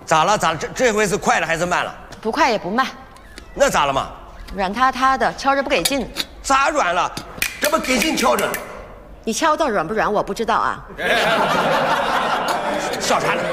咋了？这回是快了还是慢了？ 不快也不慢。 那咋了嘛？ 软塌塌的，敲着不给劲。 咋软了？这不给劲敲着。 你敲到软不软我不知道啊。 笑啥呢？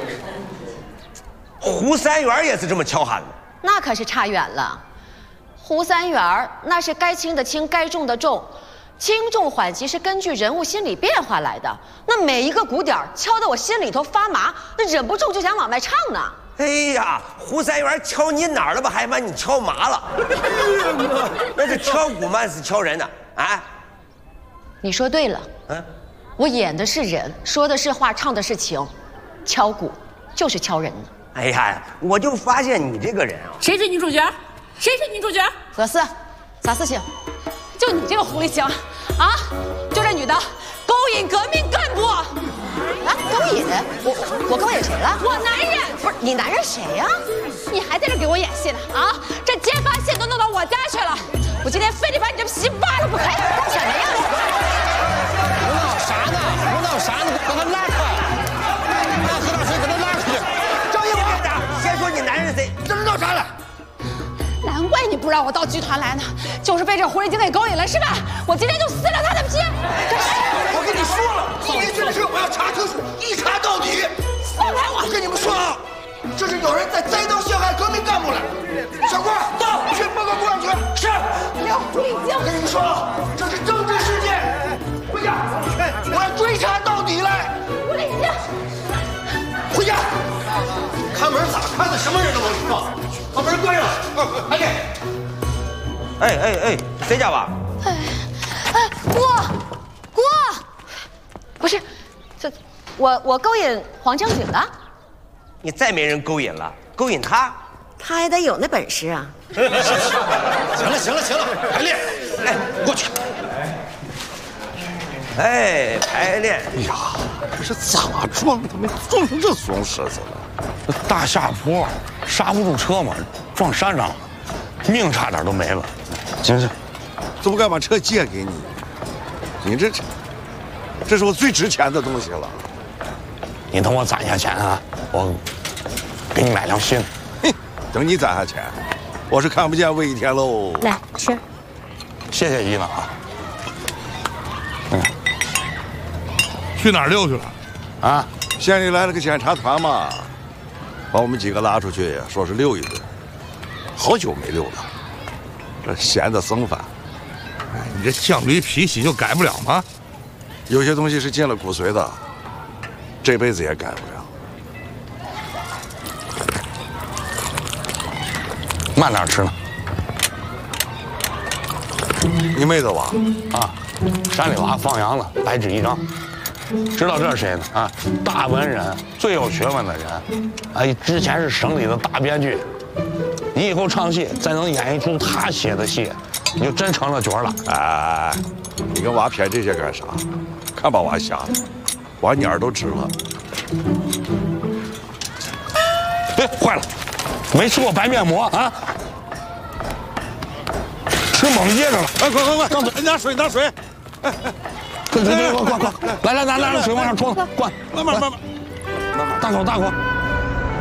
胡三元也是这么敲喊的。 那可是差远了。胡三元那是该轻的轻，该重的重。轻重缓急是根据人物心理变化来的，那每一个鼓点敲得我心里头发麻，那忍不住就想往外唱呢。 哎呀，胡三元敲你哪儿了吧？还把你敲麻了。那是敲鼓吗？是敲人呢？啊？ 你说对了。我演的是人，说的是话，唱的是情，敲鼓就是敲人呢。 哎呀，我就发现你这个人啊。 谁是女主角？谁是女主角？ 何四，啥事情？ 就你这个狐狸精，啊！就这女的勾引革命干部。 啊，勾引？我勾引谁了？ 我男人。 不是你男人谁呀？ 你还在这给我演戏呢？啊！这揭发信都弄到我家去了，我今天非得把你这皮扒了不可！ 干什么呀？ 胡闹啥呢？胡闹啥呢？把他拉开！来喝点水，给他拉出去。 赵一武院长，先说你男人是谁？ 这是闹啥了？ 难怪你不让我到剧团来呢，就是被这狐狸精给勾引了是吧？我今天就撕了他的皮！ 我跟你说了，别这事我要查清楚，一查到底。 放开我！ 我跟你们说啊，这是有人在栽赃陷害革命干部了。小郭，到，去报告公安局。是。 刘狐狸精！ 我跟你们说啊，这是政治事件，回家，我要追查到底来。 狐狸精！ 回家。看门咋看的？什么人都能放，把门关上。赶紧。 哎，谁家吧？ 郭，不是，我勾引黄将军了。 你再没人勾引了，勾引他， 他也得有那本事啊。 行了，排练。 哎，过去。哎，排练。 哎呀，这是咋撞的？没撞成这怂狮子了？这大下坡刹不住车嘛，撞山上了，命差点都没了。行，这不该把车借给你？你这是我最值钱的东西了。你等我攒下钱啊，我给你买辆新。哼，等你攒下钱，我是看不见魏一天喽。 来吃， 谢谢姨了啊。 去哪儿溜去了？ 啊，县里来了个检查团嘛，把我们几个拉出去，说是溜一顿。好久没溜了，这闲得生烦。 你这犟驴脾气就改不了吗？ 有些东西是进了骨髓的，这辈子也改不了。慢点吃呢。你妹子吧？啊，山里娃放羊了，白纸一张。知道这是谁呢？啊，大文人，最有学问的人。哎，之前是省里的大编剧。你以后唱戏再能演一出他写的戏，你就真成了角了。哎，你跟娃谝这些干啥？看把娃瞎了，娃眼儿都直了。哎，坏了，没吃过白面膜啊！吃猛噎着了！哎，快，张嘴，拿水，哎，快，来，拿水往上冲，灌，慢慢，大口。